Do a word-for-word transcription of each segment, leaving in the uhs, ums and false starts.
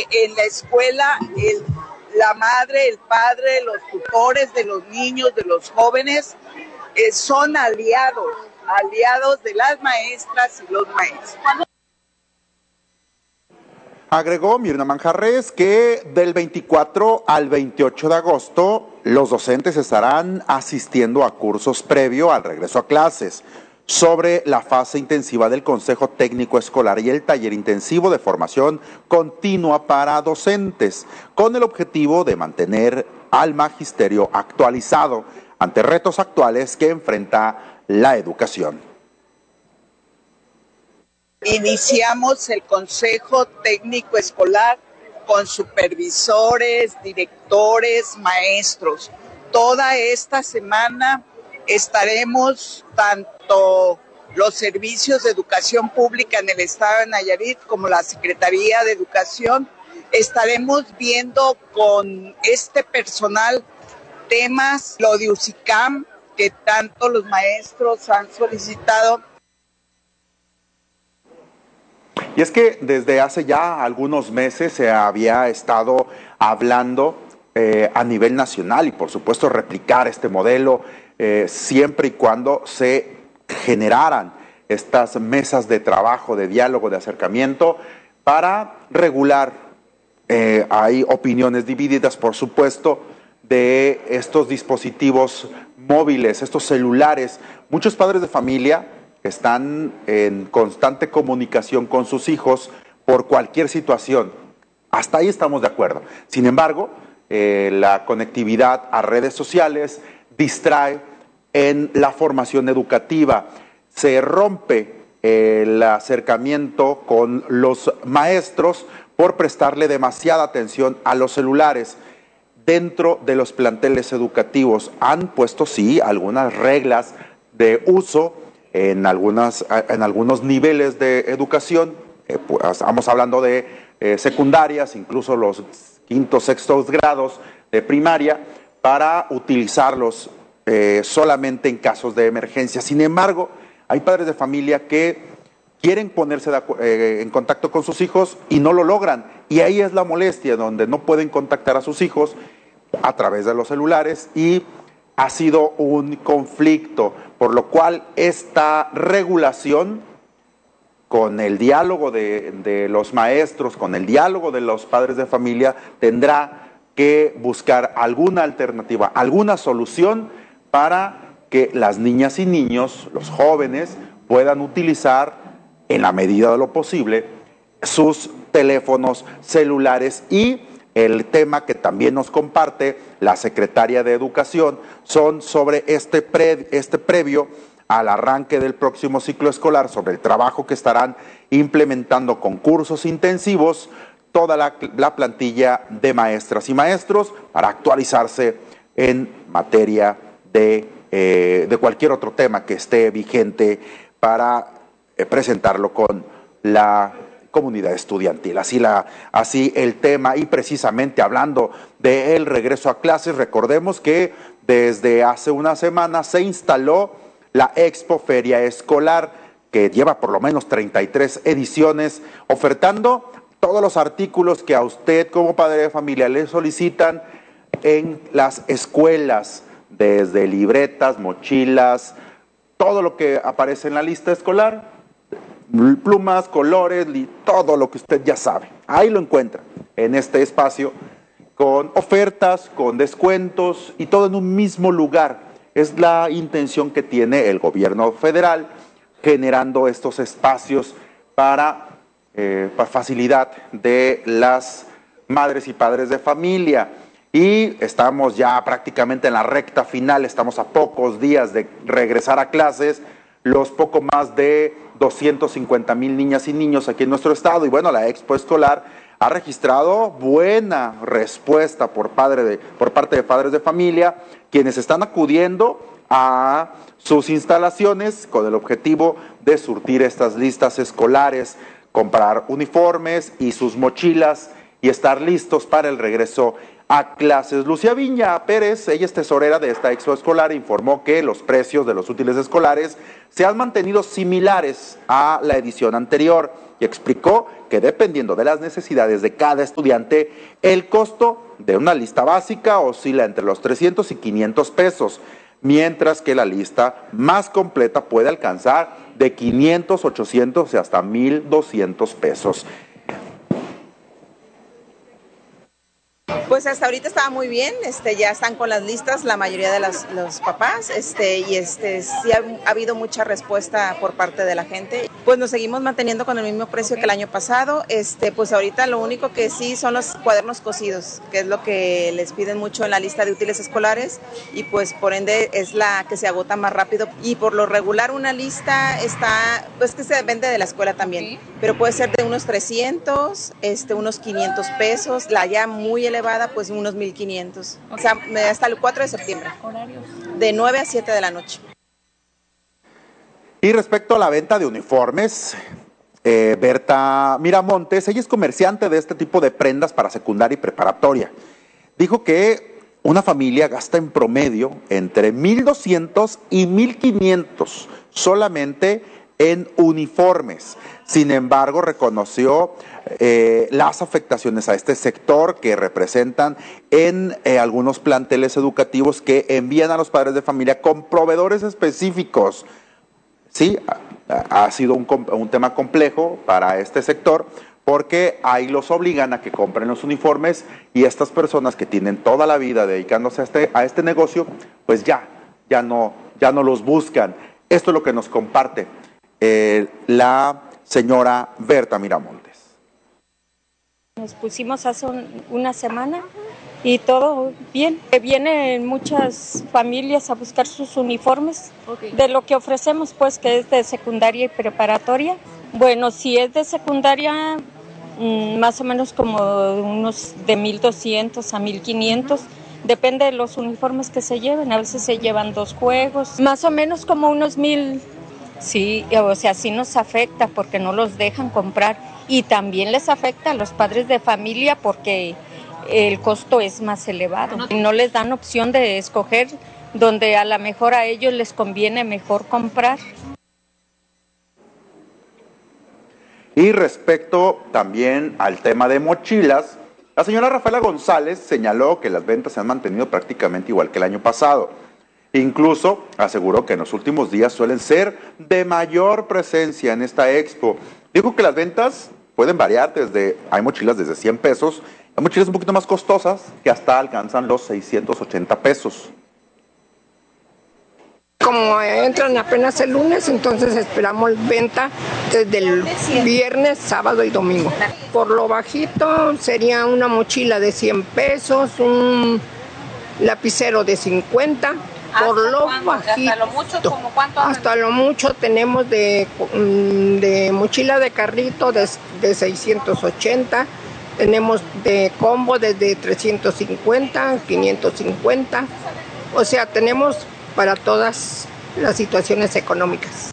en la escuela el, la madre, el padre, los tutores de los niños, de los jóvenes, eh, son aliados, aliados de las maestras y los maestros. Agregó Mirna Manjarres que del veinticuatro al veintiocho de agosto los docentes estarán asistiendo a cursos previo al regreso a clases sobre la fase intensiva del Consejo Técnico Escolar y el taller intensivo de formación continua para docentes, con el objetivo de mantener al magisterio actualizado ante retos actuales que enfrenta la educación. Iniciamos el Consejo Técnico Escolar con supervisores, directores, maestros. Toda esta semana estaremos tanto los servicios de educación pública en el estado de Nayarit como la Secretaría de Educación. Estaremos viendo con este personal temas, lo de U C I C A M, que tanto los maestros han solicitado. Y es que desde hace ya algunos meses se había estado hablando eh, a nivel nacional y por supuesto replicar este modelo eh, siempre y cuando se generaran estas mesas de trabajo, de diálogo, de acercamiento para regular. Eh, hay opiniones divididas, por supuesto, de estos dispositivos móviles, estos celulares. Muchos padres de familia están en constante comunicación con sus hijos por cualquier situación. Hasta ahí estamos de acuerdo. Sin embargo, eh, la conectividad a redes sociales distrae en la formación educativa. Se rompe el acercamiento con los maestros por prestarle demasiada atención a los celulares. Dentro de los planteles educativos han puesto, sí, algunas reglas de uso en, algunas, en algunos niveles de educación. Eh, pues, estamos hablando de eh, secundarias, incluso los quintos, sextos grados de primaria, para utilizarlos eh, solamente en casos de emergencia. Sin embargo, hay padres de familia que quieren ponerse de, eh, en contacto con sus hijos y no lo logran. Y ahí es la molestia, donde no pueden contactar a sus hijos a través de los celulares y ha sido un conflicto, por lo cual esta regulación con el diálogo de, de los maestros, con el diálogo de los padres de familia, tendrá que buscar alguna alternativa, alguna solución para que las niñas y niños, los jóvenes, puedan utilizar en la medida de lo posible sus teléfonos celulares. Y el tema que también nos comparte la secretaria de Educación son sobre este, pre, este previo al arranque del próximo ciclo escolar, sobre el trabajo que estarán implementando con cursos intensivos toda la, la plantilla de maestras y maestros para actualizarse en materia de, eh, de cualquier otro tema que esté vigente para eh, presentarlo con la comunidad estudiantil. Así, la, así el tema, y precisamente hablando del regreso a clases, recordemos que desde hace una semana se instaló la Expo Feria Escolar, que lleva por lo menos treinta y tres ediciones, ofertando todos los artículos que a usted como padre de familia le solicitan en las escuelas, desde libretas, mochilas, todo lo que aparece en la lista escolar, plumas, colores, todo lo que usted ya sabe. Ahí lo encuentra en este espacio, con ofertas, con descuentos y todo en un mismo lugar. Es la intención que tiene el gobierno federal, generando estos espacios para, eh, para facilidad de las madres y padres de familia. Y estamos ya prácticamente en la recta final, estamos a pocos días de regresar a clases, los poco más de doscientos cincuenta mil niñas y niños aquí en nuestro estado. Y bueno, la Expo Escolar ha registrado buena respuesta por, padre de, por parte de padres de familia, quienes están acudiendo a sus instalaciones con el objetivo de surtir estas listas escolares, comprar uniformes y sus mochilas y estar listos para el regreso a clases. Lucía Viña Pérez, ella es tesorera de esta Expo Escolar, informó que los precios de los útiles escolares se han mantenido similares a la edición anterior. y explicó que dependiendo de las necesidades de cada estudiante, el costo de una lista básica oscila entre los trescientos y quinientos pesos, mientras que la lista más completa puede alcanzar de quinientos, ochocientos y hasta mil doscientos pesos. Pues hasta ahorita estaba muy bien, este, ya están con las listas la mayoría de las, los papás, este, y este, sí ha, ha habido mucha respuesta por parte de la gente. Pues nos seguimos manteniendo con el mismo precio que el año pasado, este, pues ahorita lo único que sí son los cuadernos cosidos, que es lo que les piden mucho en la lista de útiles escolares, y pues por ende es la que se agota más rápido, y por lo regular una lista está, pues que se vende de la escuela también, pero puede ser de unos trescientos, este, unos quinientos pesos, la ya muy elevada pues unos mil quinientos, o sea, hasta el cuatro de septiembre. ¿Horarios? De nueve a siete de la noche. Y respecto a la venta de uniformes, eh, Berta Miramontes, ella es comerciante de este tipo de prendas para secundaria y preparatoria. Dijo que una familia gasta en promedio entre mil doscientos y mil quinientos solamente en uniformes. Sin embargo, reconoció eh, las afectaciones a este sector que representan en eh, algunos planteles educativos que envían a los padres de familia con proveedores específicos. Sí, ha, ha sido un, un tema complejo para este sector porque ahí los obligan a que compren los uniformes y estas personas que tienen toda la vida dedicándose a este, a este negocio, pues ya, ya no, ya no los buscan. Esto es lo que nos comparte eh, la señora Berta Miramontes. Nos pusimos hace un, una semana y todo bien. Vienen muchas familias a buscar sus uniformes, okay, de lo que ofrecemos, pues, que es de secundaria y preparatoria. Bueno, si es de secundaria, mmm, más o menos como unos de mil doscientos a mil quinientos. Depende de los uniformes que se lleven. A veces se llevan dos juegos, más o menos como unos mil. Sí, o sea, sí nos afecta porque no los dejan comprar y también les afecta a los padres de familia porque el costo es más elevado. No les dan opción de escoger donde a lo mejor a ellos les conviene mejor comprar. Y respecto también al tema de mochilas, la señora Rafaela González señaló que las ventas se han mantenido prácticamente igual que el año pasado. Incluso aseguró que en los últimos días suelen ser de mayor presencia en esta expo. Dijo que las ventas pueden variar desde, hay mochilas desde cien pesos, hay mochilas un poquito más costosas que hasta alcanzan los seiscientos ochenta pesos. Como entran apenas el lunes, entonces esperamos venta desde el viernes, sábado y domingo. Por lo bajito sería una mochila de cien pesos, un lapicero de cincuenta. Por lo bajito, hasta lo mucho, ¿como cuánto? Hasta lo mucho tenemos de, de mochila de carrito de, de seiscientos ochenta, tenemos de combo desde trescientos cincuenta, quinientos cincuenta, o sea, tenemos para todas las situaciones económicas.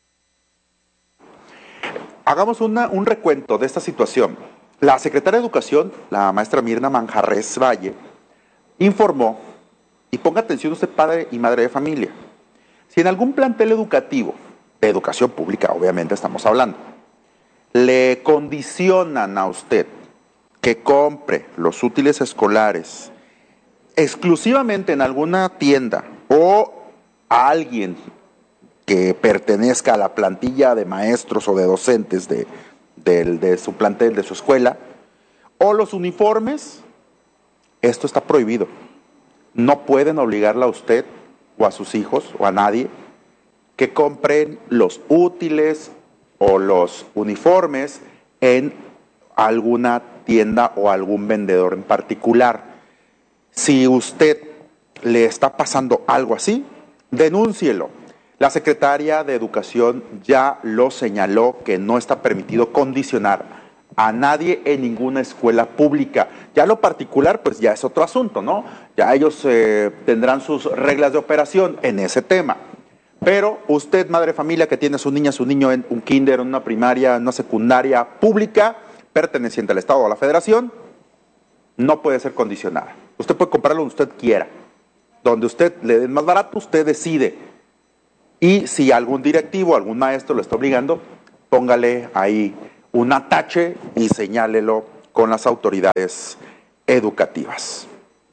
Hagamos una, un recuento de esta situación. La secretaria de Educación, la maestra Mirna Manjarres Valle, informó. Y ponga atención usted, padre y madre de familia. Si en algún plantel educativo, de educación pública obviamente estamos hablando, le condicionan a usted que compre los útiles escolares exclusivamente en alguna tienda o a alguien que pertenezca a la plantilla de maestros o de docentes de, de, de su plantel, de su escuela, o los uniformes, esto está prohibido. No pueden obligarla a usted o a sus hijos o a nadie que compren los útiles o los uniformes en alguna tienda o algún vendedor en particular. Si usted le está pasando algo así, denúncielo. La secretaria de Educación ya lo señaló que no está permitido condicionar a nadie en ninguna escuela pública. Ya lo particular, pues ya es otro asunto, ¿no? Ya ellos eh, tendrán sus reglas de operación en ese tema. Pero usted, madre de familia, que tiene a su niña, su niño en un kinder, en una primaria, en una secundaria pública, perteneciente al Estado o a la Federación, no puede ser condicionada. Usted puede comprarlo donde usted quiera. Donde usted le den más barato, usted decide. Y si algún directivo, algún maestro lo está obligando, póngale ahí una tache y señálelo con las autoridades educativas.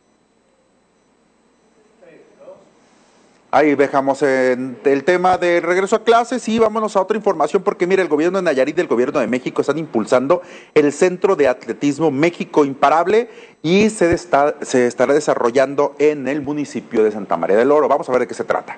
Ahí dejamos el tema de regreso a clases y vámonos a otra información porque mire, el gobierno de Nayarit y el gobierno de México están impulsando el Centro de Atletismo México Imparable y se, está, se estará desarrollando en el municipio de Santa María del Oro. Vamos a ver de qué se trata.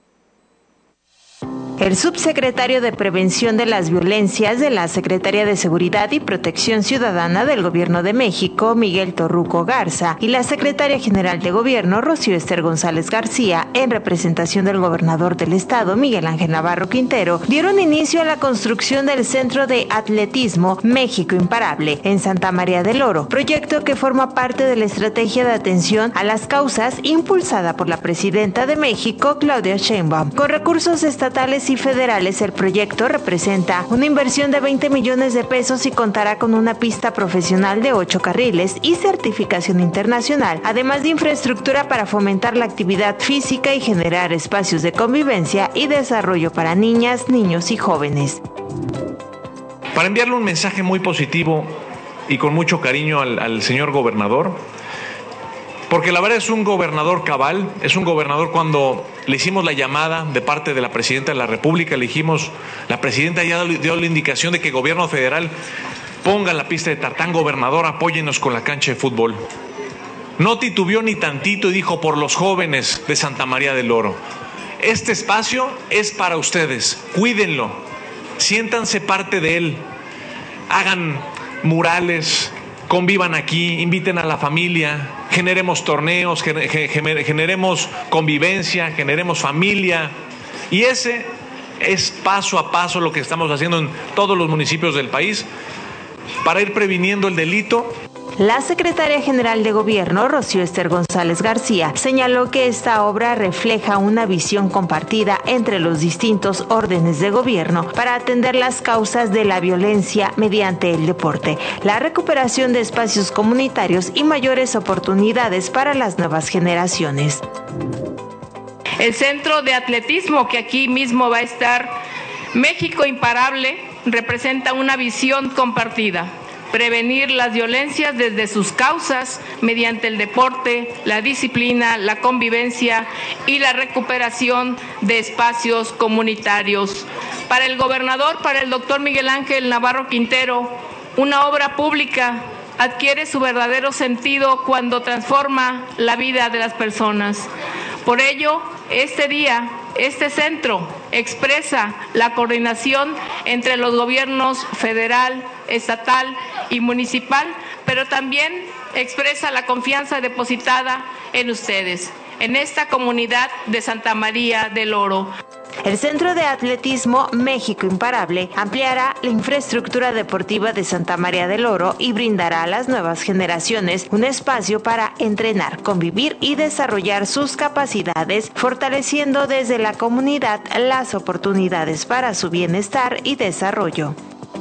El subsecretario de Prevención de las Violencias de la Secretaría de Seguridad y Protección Ciudadana del Gobierno de México, Miguel Torruco Garza, y la secretaria general de Gobierno, Rocío Ester González García, en representación del gobernador del estado, Miguel Ángel Navarro Quintero, dieron inicio a la construcción del Centro de Atletismo México Imparable en Santa María del Oro, proyecto que forma parte de la estrategia de atención a las causas impulsada por la presidenta de México, Claudia Sheinbaum. Con recursos estatales y federales, el proyecto representa una inversión de veinte millones de pesos y contará con una pista profesional de ocho carriles y certificación internacional, además de infraestructura para fomentar la actividad física y generar espacios de convivencia y desarrollo para niñas, niños y jóvenes. Para enviarle un mensaje muy positivo y con mucho cariño al, al señor gobernador, porque la verdad es un gobernador cabal, es un gobernador cuando le hicimos la llamada de parte de la Presidenta de la República, le dijimos, la Presidenta ya dio la indicación de que el gobierno federal ponga la pista de tartán, gobernador, apóyenos con la cancha de fútbol. No titubeó ni tantito y dijo, por los jóvenes de Santa María del Oro, este espacio es para ustedes, cuídenlo, siéntanse parte de él, hagan murales, convivan aquí, inviten a la familia, generemos torneos, generemos convivencia, generemos familia. Y ese es paso a paso lo que estamos haciendo en todos los municipios del país para ir previniendo el delito. La secretaria general de Gobierno, Rocío Ester González García, señaló que esta obra refleja una visión compartida entre los distintos órdenes de gobierno para atender las causas de la violencia mediante el deporte, la recuperación de espacios comunitarios y mayores oportunidades para las nuevas generaciones. El Centro de Atletismo, que aquí mismo va a estar, México Imparable, representa una visión compartida. Prevenir las violencias desde sus causas mediante el deporte, la disciplina, la convivencia y la recuperación de espacios comunitarios. Para el gobernador, para el doctor Miguel Ángel Navarro Quintero, una obra pública adquiere su verdadero sentido cuando transforma la vida de las personas. Por ello, este día, este centro expresa la coordinación entre los gobiernos federal, estatal y municipal, pero también expresa la confianza depositada en ustedes, en esta comunidad de Santa María del Oro. El Centro de Atletismo México Imparable ampliará la infraestructura deportiva de Santa María del Oro y brindará a las nuevas generaciones un espacio para entrenar, convivir y desarrollar sus capacidades, fortaleciendo desde la comunidad las oportunidades para su bienestar y desarrollo.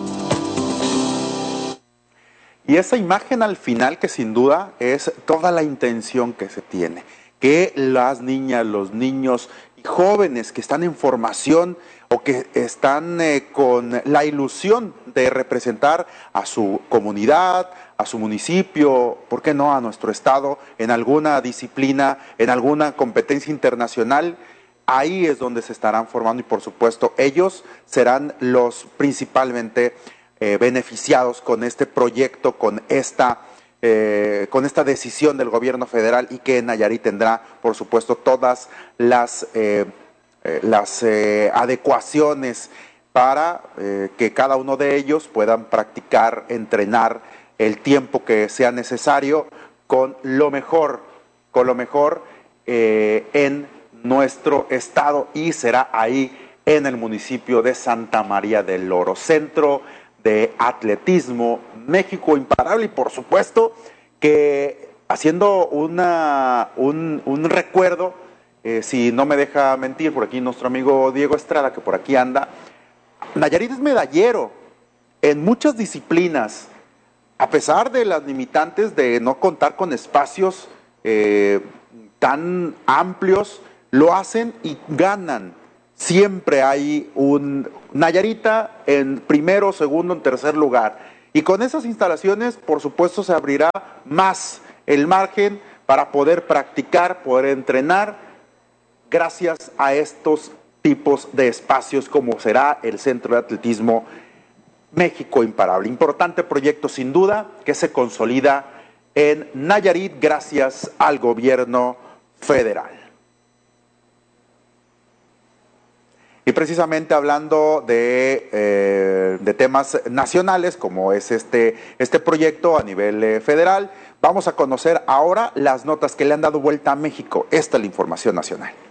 Y esa imagen al final, que sin duda es toda la intención que se tiene, que las niñas, los niños y jóvenes que están en formación o que están eh, con la ilusión de representar a su comunidad, a su municipio, ¿por qué no a nuestro estado, en alguna disciplina, en alguna competencia internacional? Ahí es donde se estarán formando y por supuesto ellos serán los principalmente eh, beneficiados con este proyecto, con esta Eh, con esta decisión del gobierno federal, y que Nayarit tendrá, por supuesto, todas las, eh, eh, las eh, adecuaciones para eh, que cada uno de ellos puedan practicar, entrenar el tiempo que sea necesario con lo mejor, con lo mejor eh, en nuestro estado, y será ahí en el municipio de Santa María del Oro, Centro de Atletismo México Imparable. Y por supuesto que haciendo una, un, un recuerdo, eh, si no me deja mentir por aquí nuestro amigo Diego Estrada, que por aquí anda, Nayarit es medallero en muchas disciplinas, a pesar de las limitantes de no contar con espacios eh, tan amplios, lo hacen y ganan. siempre hay un Nayarita en primero, segundo, en tercer lugar. Y con esas instalaciones, por supuesto, se abrirá más el margen para poder practicar, poder entrenar, gracias a estos tipos de espacios como será el Centro de Atletismo México Imparable. Importante proyecto sin duda que se consolida en Nayarit gracias al gobierno federal. Y precisamente hablando de, eh, de temas nacionales como es este, este proyecto a nivel eh, federal, vamos a conocer ahora las notas que le han dado vuelta a México. Esta es la información nacional.